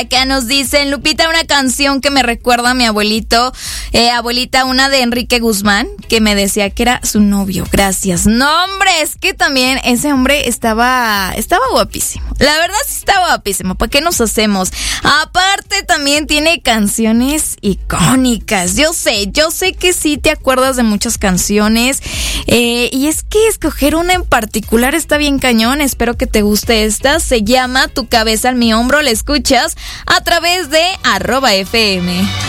Acá nos dicen, Lupita, una canción que me recuerda a mi abuelito, abuelita, una de Enrique Guzmán, que me decía que era su novio. Gracias. No, hombre, es que también ese hombre estaba guapísimo. La verdad sí estaba guapísimo. ¿Para qué nos hacemos? Aparte también tiene canciones icónicas. Yo sé que sí te acuerdas de muchas canciones. Y es que escoger una en particular está bien cañón. Espero que te guste esta. Se llama Tu cabeza en mi hombro. La escuchas a través de @FM.